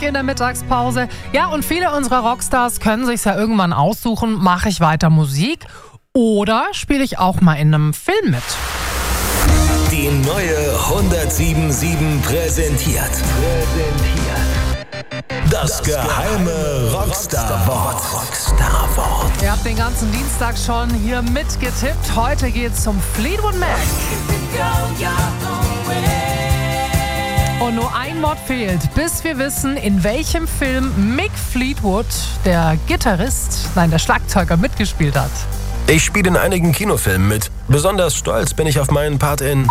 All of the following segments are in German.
in der Mittagspause. Ja, und viele unserer Rockstars können sich's ja irgendwann aussuchen, mache ich weiter Musik oder spiele ich auch mal in einem Film mit. Die neue 107.7 präsentiert. Das geheime Rockstar-Wort. Ihr habt den ganzen Dienstag schon hier mitgetippt. Heute geht's zum Fleetwood Mac. Und nur ein Wort fehlt, bis wir wissen, in welchem Film Mick Fleetwood, der Schlagzeuger, mitgespielt hat. Ich spiele in einigen Kinofilmen mit. Besonders stolz bin ich auf meinen Part in...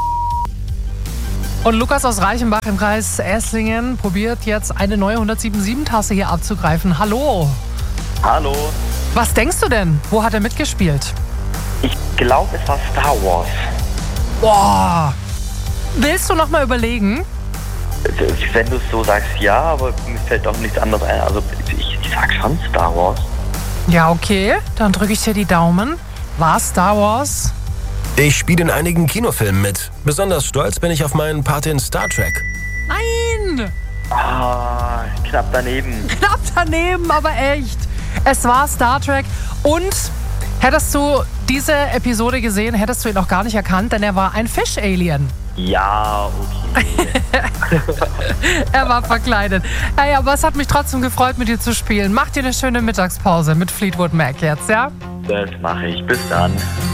Und Lukas aus Reichenbach im Kreis Esslingen probiert jetzt eine neue 107.7-Tasse hier abzugreifen. Hallo. Hallo. Was denkst du denn? Wo hat er mitgespielt? Ich glaube, es war Star Wars. Boah. Willst du noch mal überlegen? Wenn du es so sagst, ja, aber mir fällt auch nichts anderes ein. Also ich sag schon Star Wars. Ja, okay. Dann drücke ich dir die Daumen. War Star Wars? Ich spiele in einigen Kinofilmen mit. Besonders stolz bin ich auf meinen Part in Star Trek. Nein! Knapp daneben. Knapp daneben, aber echt. Es war Star Trek. Und hättest du diese Episode gesehen, hättest du ihn auch gar nicht erkannt, denn er war ein Fisch-Alien. Ja, okay. Er war verkleidet. Hey, aber es hat mich trotzdem gefreut, mit dir zu spielen. Mach dir eine schöne Mittagspause mit Fleetwood Mac jetzt, ja? Das mache ich. Bis dann.